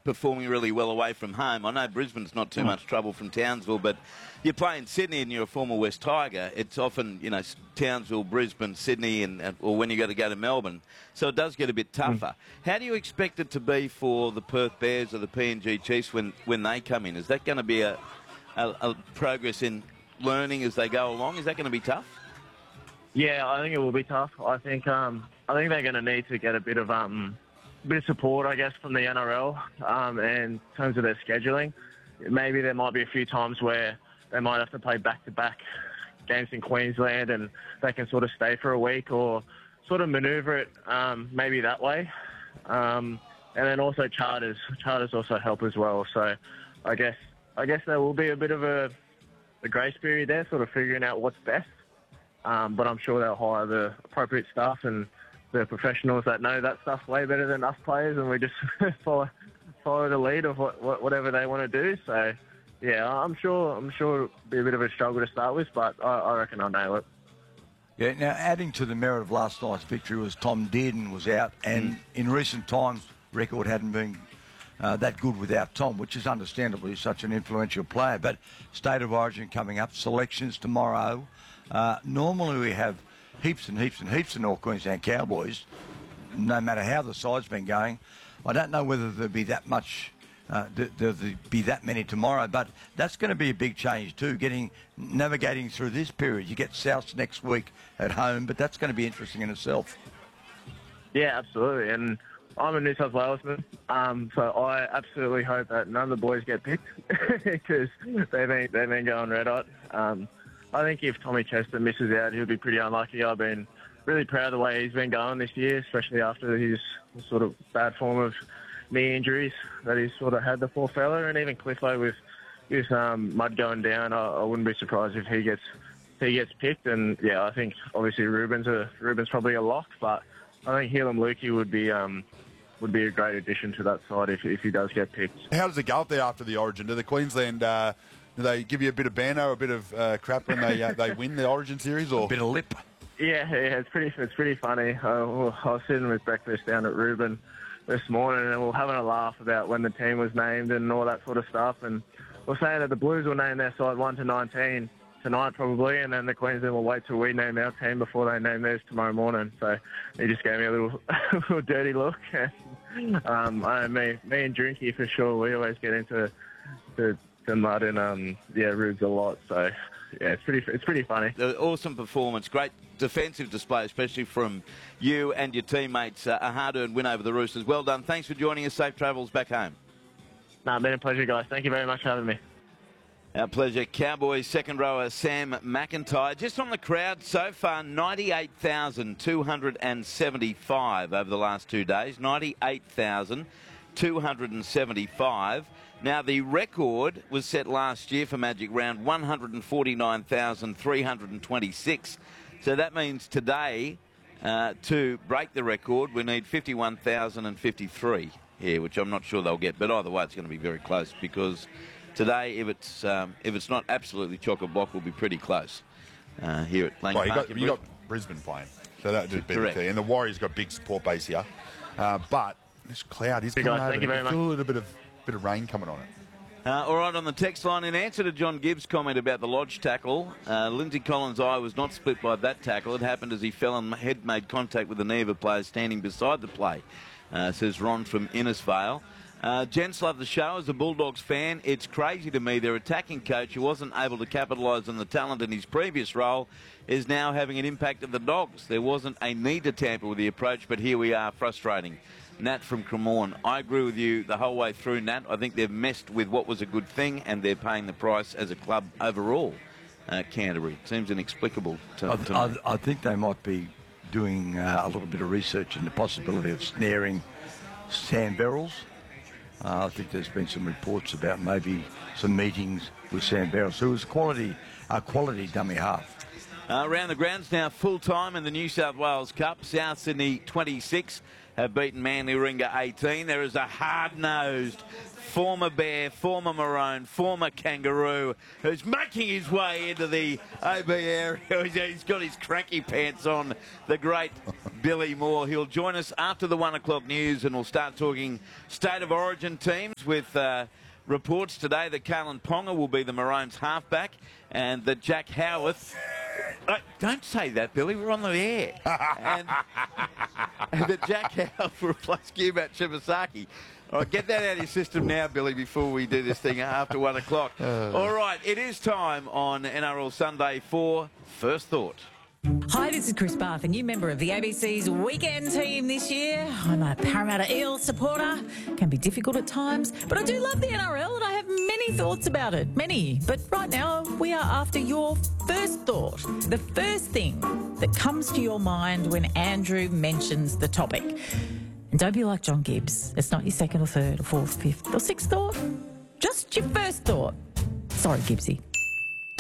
performing really well away from home. I know Brisbane's not too much trouble from Townsville, but you play in Sydney and you're a former West Tiger. It's often, Townsville, Brisbane, Sydney, or when you got to go to Melbourne. So it does get a bit tougher. How do you expect it to be for the Perth Bears or the PNG Chiefs when they come in? Is that going to be a progress in learning as they go along? Is that going to be tough? Yeah, I think it will be tough. I think they're going to need to get a bit of support, I guess, from the NRL and in terms of their scheduling. Maybe there might be a few times where they might have to play back-to-back games in Queensland and they can sort of stay for a week or sort of manoeuvre it maybe that way. And then also charters. Charters also help as well. So I guess there will be a bit of a grace period there, sort of figuring out what's best. But I'm sure they'll hire the appropriate staff and the professionals that know that stuff way better than us players, and we just follow the lead of whatever they want to do. So, yeah, I'm sure it'll be a bit of a struggle to start with, but I reckon I'll nail it. Yeah, now adding to the merit of last night's victory was Tom Dearden was out, and in recent times, record hadn't been that good without Tom, which is understandably such an influential player. But State of Origin coming up, selections tomorrow. Normally we have heaps and heaps and heaps of North Queensland Cowboys, no matter how the side's been going. I don't know whether there'll be that much, there'll be that many tomorrow, but that's going to be a big change too, navigating through this period. You get Souths next week at home, but that's going to be interesting in itself. Yeah, absolutely. And I'm a New South Walesman, so I absolutely hope that none of the boys get picked because they've been going red hot. I think if Tommy Chester misses out, he'll be pretty unlucky. I've been really proud of the way he's been going this year, especially after his sort of bad form of knee injuries that he's sort of had the poor fella. And even Cliffo with Mud going down, I wouldn't be surprised if he gets picked. And yeah, I think obviously Ruben's probably a lock, but I think Heilum Luki would be a great addition to that side if he does get picked. How does it go up there after the Origin? Do the Queensland do they give you a bit of banter, a bit of crap when they win the Origin series, or a bit of lip? Yeah, it's pretty funny. I was sitting with breakfast down at Ruben this morning, and we were having a laugh about when the team was named and all that sort of stuff. And we're saying that the Blues will name their side 1 to 19 tonight probably, and then the Queensland will wait till we name our team before they name theirs tomorrow morning. So he just gave me a little dirty look. Me and Drinky for sure, we always get into the mud and Rubes a lot. So yeah, it's pretty funny. Awesome performance, great defensive display, especially from you and your teammates. A hard-earned win over the Roosters. Well done. Thanks for joining us. Safe travels back home. No, been a pleasure, guys. Thank you very much for having me. Our pleasure. Cowboys second rower Sam McIntyre. Just on the crowd so far, 98,275 over the last 2 days. 98,275. Now, the record was set last year for Magic Round, 149,326. So that means today, to break the record, we need 51,053 here, which I'm not sure they'll get. But either way, it's going to be very close because today, if it's not absolutely chock-a-block, will be pretty close here at Lang Park. You got Brisbane playing, so that would be the key. And the Warriors got a big support base here, but this cloud is coming over. Thank you very much. A little bit of rain coming on it. All right, on the text line, in answer to John Gibbs' comment about the Lodge tackle, Lindsay Collins' eye was not split by that tackle. It happened as he fell and head made contact with the knee of a player standing beside the play, says Ron from Innisfail. Gents love the show. As a Bulldogs fan, it's crazy to me their attacking coach, who wasn't able to capitalise on the talent in his previous role, is now having an impact at the Dogs. There wasn't a need to tamper with the approach, but here we are, frustrating. Nat from Cremorne. I agree with you the whole way through, Nat. I think they've messed with what was a good thing, and they're paying the price as a club overall. Canterbury. It seems inexplicable to me. I think they might be doing a little bit of research in the possibility of snaring Sam Verrills. I think there's been some reports about maybe some meetings with Sam Verrills, who was a quality dummy half. Around the grounds now, full-time in the New South Wales Cup. South Sydney 26 have beaten Manly Warringah 18. There is a hard-nosed former Bear, former Maroon, former Kangaroo who's making his way into the AB area. He's got his cracky pants on, the great Billy Moore. He'll join us after the 1 o'clock news, and we'll start talking State of Origin teams with reports today that Kalen Ponga will be the Maroons halfback and that Jack Howarth... don't say that, Billy. We're on the air. and that Jack Howarth will replace Gubat Shibasaki. All right, get that out of your system now, Billy, before we do this thing after 1 o'clock. All right, it is time on NRL Sunday for First Thought. Hi, this is Chris Barth, a new member of the ABC's weekend team this year. I'm a Parramatta Eels supporter. Can be difficult at times, but I do love the NRL and I have many thoughts about it. Many. But right now, we are after your first thought. The first thing that comes to your mind when Andrew mentions the topic. And don't be like John Gibbs. It's not your second or third or fourth, fifth or sixth thought. Just your first thought. Sorry, Gibbsy.